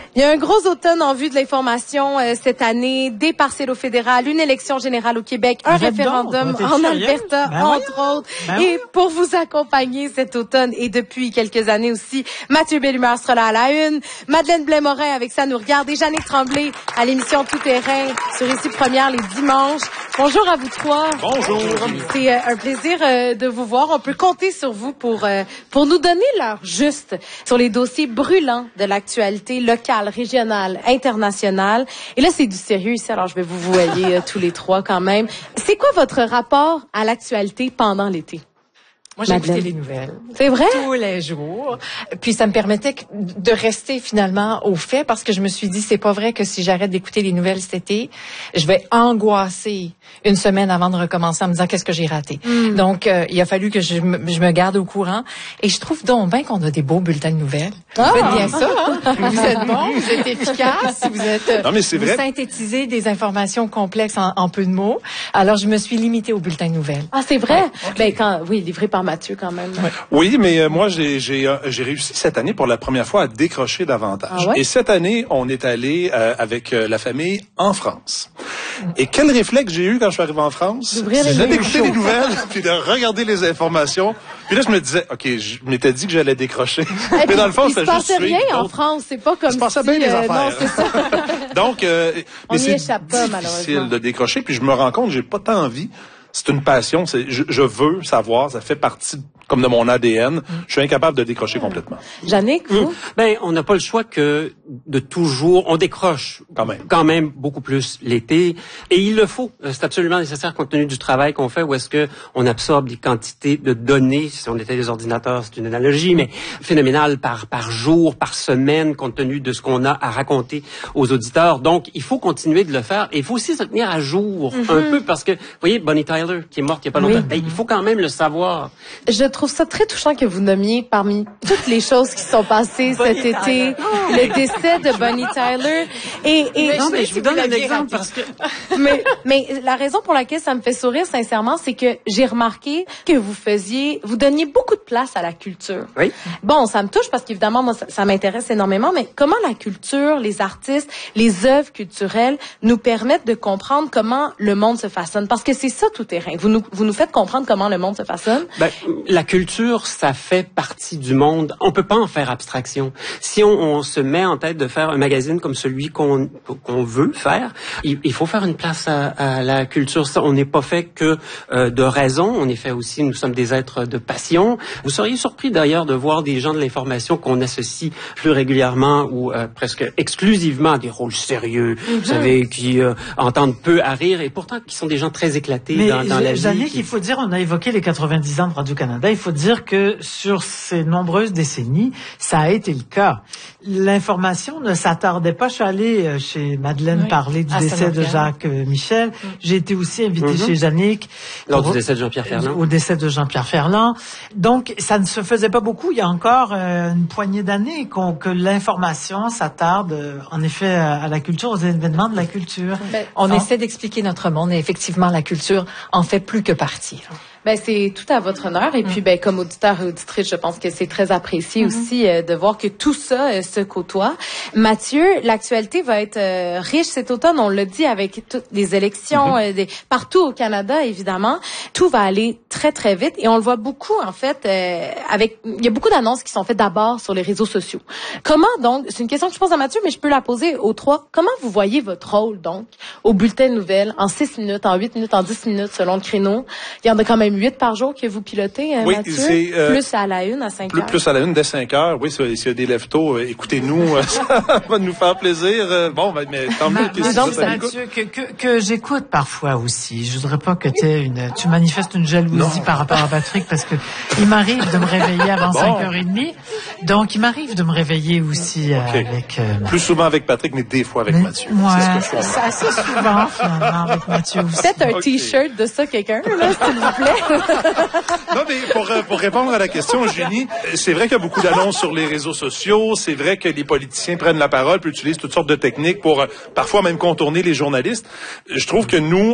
Il y a un gros automne en vue de l'information cette année, des partiels au fédéral, une élection générale au Québec, un référendum en Alberta, entre autres. Et pour vous accompagner cet automne et depuis quelques années aussi, Mathieu Bellumeur sera là à la une, Madeleine Blais-Morin avec ça nous regarde et Jannick Tremblay à l'émission Tout Terrain sur Ici Première les dimanches. Bonjour à vous trois. Bonjour. C'est un plaisir de vous voir. On peut compter sur vous pour nous donner l'heure juste sur les dossiers brûlants de l'actualité locale, régionale, internationale. Et là, c'est du sérieux ici, alors je vais vous voyer tous les trois quand même. C'est quoi votre rapport à l'actualité pendant l'été? Moi, j'ai écouté les nouvelles. C'est vrai? Tous les jours. Puis ça me permettait de rester finalement au fait parce que je me suis dit, c'est pas vrai que si j'arrête d'écouter les nouvelles cet été, je vais angoisser une semaine avant de recommencer en me disant qu'est-ce que j'ai raté. Donc, il a fallu que je me garde au courant. Et je trouve donc bien qu'on a des beaux bulletins de nouvelles. Vous faites bien ça, hein? Vous êtes bons, vous êtes efficaces, vous synthétisez des informations complexes en peu de mots. Alors, je me suis limitée aux bulletins de nouvelles. Ah, c'est vrai? Ouais. Ben, livré par Mathieu quand même. Ouais. Oui, mais moi, j'ai réussi cette année pour la première fois à décrocher davantage. Ah ouais? Et cette année, on est allé avec la famille en France. Et quel réflexe j'ai eu quand je suis arrivé en France? C'est d'écouter les nouvelles, puis de regarder les informations. Puis là, je me disais, OK, je m'étais dit que j'allais décrocher. Mais dans le fond, c'est juste... Il se passait rien en France, c'est pas comme il se passait bien les affaires. Non, c'est ça. Donc, on mais y échappe pas, malheureusement. C'est difficile de décrocher, puis je me rends compte que j'ai pas tant envie. C'est une passion, je veux savoir, ça fait partie comme de mon ADN. Je suis incapable de décrocher complètement. Jannick, vous? Ben, on n'a pas le choix que de toujours, on décroche quand même beaucoup plus l'été. Et il le faut. C'est absolument nécessaire compte tenu du travail qu'on fait où est-ce que on absorbe des quantités de données. Si on était des ordinateurs, c'est une analogie, mais phénoménale par jour, par semaine, compte tenu de ce qu'on a à raconter aux auditeurs. Donc, il faut continuer de le faire. Et il faut aussi se tenir à jour un peu parce que, vous voyez, Bonnie Tyler, qui est morte il y a pas longtemps, ben, il faut quand même le savoir. Je trouve ça très touchant que vous nommiez parmi toutes les choses qui sont passées cet été, le décès de Bonnie Tyler. Mais je vous donne un exemple parce que... mais la raison pour laquelle ça me fait sourire, sincèrement, c'est que j'ai remarqué que vous donniez beaucoup de place à la culture. Oui. Bon, ça me touche parce qu'évidemment, moi, ça m'intéresse énormément, mais comment la culture, les artistes, les œuvres culturelles nous permettent de comprendre comment le monde se façonne? Parce que c'est ça tout terrain. Vous nous faites comprendre comment le monde se façonne. Ben, la culture, ça fait partie du monde. On peut pas en faire abstraction. Si on se met en tête de faire un magazine comme celui qu'on veut faire, il faut faire une place à la culture. Ça, on n'est pas fait que de raison. On est fait aussi, nous sommes des êtres de passion. Vous seriez surpris d'ailleurs de voir des gens de l'information qu'on associe plus régulièrement ou presque exclusivement à des rôles sérieux, vous savez, qui entendent peu à rire et pourtant qui sont des gens très éclatés dans la vie. Jannick, il faut dire, on a évoqué les 90 ans de Radio-Canada, il faut dire que sur ces nombreuses décennies, ça a été le cas. L'information ne s'attardait pas. Je suis allée chez Madeleine parler du décès de Jacques Michel. J'ai été aussi invitée chez Jannick. Lors du décès de Jean-Pierre Ferland. Au décès de Jean-Pierre Ferland. Donc, ça ne se faisait pas beaucoup. Il y a encore une poignée d'années que l'information s'attarde, en effet, à la culture, aux événements de la culture. On essaie d'expliquer notre monde et effectivement, la culture en fait plus que partie. Ben, c'est tout à votre honneur. Et puis, comme auditeur et auditrice, je pense que c'est très apprécié aussi de voir que tout ça se côtoie. Mathieu, l'actualité va être riche cet automne. On l'a dit avec toutes les élections partout au Canada, évidemment. Tout va aller très, très vite. Et on le voit beaucoup, en fait, il y a beaucoup d'annonces qui sont faites d'abord sur les réseaux sociaux. Comment, donc, c'est une question que je pose à Mathieu, mais je peux la poser aux trois. Comment vous voyez votre rôle, donc, au bulletin de nouvelles, en 6 minutes, en 8 minutes, en 10 minutes, selon le créneau? Il y en a quand même 8 par jour que vous pilotez, Mathieu? Plus à la une, à 5 heures. Plus à la une, dès 5 heures. Oui, s'il y a des lève-tôt, écoutez-nous, ça va nous faire plaisir. Mais tant mieux Mathieu, que j'écoute parfois aussi. Je voudrais pas que tu manifestes une jalousie par rapport à Patrick, parce que il m'arrive de me réveiller avant 5h30. Donc, il m'arrive de me réveiller aussi avec... Plus souvent avec Patrick, mais des fois avec Mathieu. Ouais, c'est assez souvent, finalement, avec Mathieu aussi. Faites un T-shirt de ça, quelqu'un, là, s'il vous plaît. Non, mais pour répondre à la question, Julie, c'est vrai qu'il y a beaucoup d'annonces sur les réseaux sociaux. C'est vrai que les politiciens prennent la parole puis utilisent toutes sortes de techniques pour parfois même contourner les journalistes. Je trouve que nous,